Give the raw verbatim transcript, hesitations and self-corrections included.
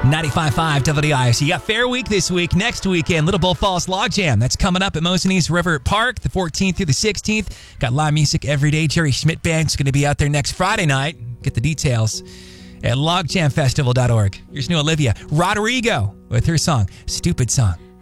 ninety-five point five W D I S. You got Fair Week this week. Next weekend, Little Bull Falls Log Jam. That's coming up at Mosinese River Park, the fourteenth through the sixteenth. Got live music every day. Jerry Schmidt Band's going to be out there next Friday night. Get the details at log jam festival dot org. Here's new Olivia Rodrigo with her song, Stupid Song.